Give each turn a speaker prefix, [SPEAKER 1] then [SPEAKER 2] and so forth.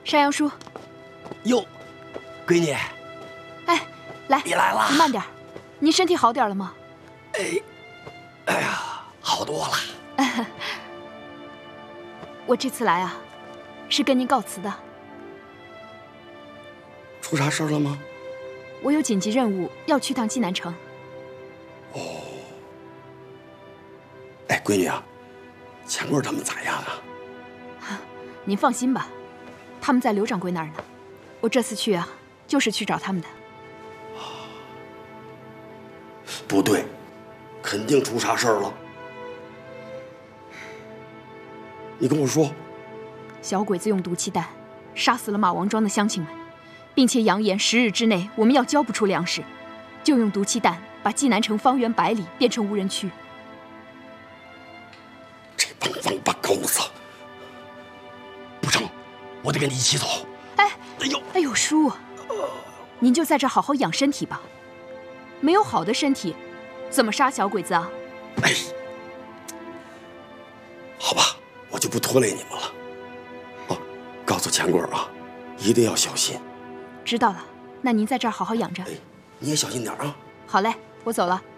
[SPEAKER 1] 山羊叔。
[SPEAKER 2] 哟，闺女。
[SPEAKER 1] 哎，来，
[SPEAKER 2] 你来了。
[SPEAKER 1] 你慢点。您身体好点了吗？
[SPEAKER 2] 哎呀，好多了。
[SPEAKER 1] 我这次来啊，是跟您告辞的。
[SPEAKER 3] 出啥事了吗？
[SPEAKER 1] 我有紧急任务要去趟济南城。
[SPEAKER 3] 哦。哎，闺女啊，钱贵他们咋样啊？
[SPEAKER 1] 您放心吧，他们在刘掌柜那儿呢。我这次去啊，就是去找他们的。
[SPEAKER 3] 不对，肯定出啥事儿了。你跟我说。
[SPEAKER 1] 小鬼子用毒气弹杀死了马王庄的乡亲们，并且扬言10日之内我们要交不出粮食，就用毒气弹把济南城方圆100里变成无人区。
[SPEAKER 3] 这帮王八羔子！不成，我得跟你一起走。
[SPEAKER 1] 哎呦，叔，您就在这好好养身体吧。没有好的身体，怎么杀小鬼子啊？
[SPEAKER 3] 哎，好吧，我就不拖累你们了。哦，告诉钱贵啊，一定要小心。
[SPEAKER 1] 知道了，那您在这儿好好养着。
[SPEAKER 3] 哎，你也小心点啊。
[SPEAKER 1] 好嘞，我走了。